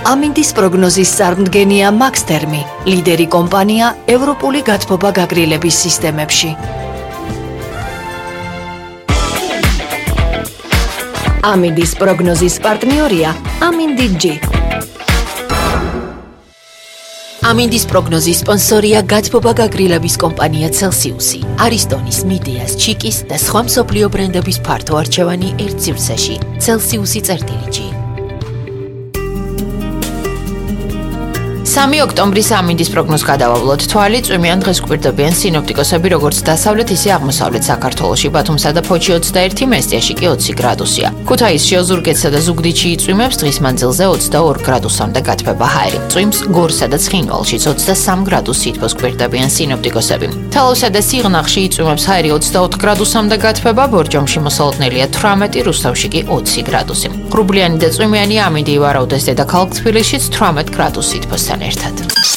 ამინდის პროგნოზის წარმდგენია მაქსთერმი, ლიდერი კომპანია ევროპული გათბობა გაგრილების სისტემებში. ამინდის პროგნოზის პარტნიორია ამინდი-G. ამინდის პროგნოზის სპონსორია გათბობა გაგრილების კომპანია Celsius-ი, არისტონის, მიდეას, ჩიკის და სხვა მსოფლიო ბრენდების ფართო არჩევანი ერთ სივრცეში. Celsius-G. 3 ოქტომბრის ამინდის პროგნოზს გადავავლოთ. თვალი წვიმიან დღეს გვირდებიან სინოპტიკოსები როგორც დასავლეთ, ისე აღმოსავლეთ საქართველოში, ბათუმსა და ფოჩი 21, მესტიაში კი 20 გრადუსია. ქუთაისში, ოზურგეთსა და ზუგდიდში იწვიმებს, დღის მანძილზე 22 გრადუსამდე გათბება ჰაერი. წვიმს გორსა და ცხინვალშიც 23 გრადუსს სითბოს გვირდებიან სინოპტიკოსები. თალავსა და სიღნაღში იწვიმებს ჰაერი 24 გრადუსამდე გათბება, ბორჯომში მოსალოდნელია 18, რუსთავში კი 20 გრადუსი. ღრუბლიანი და წვიმიანი ამინდი ივარაუდეს დედაქალაქ თბილისშიც 18 გრადუსს სითბოსთან ერთად.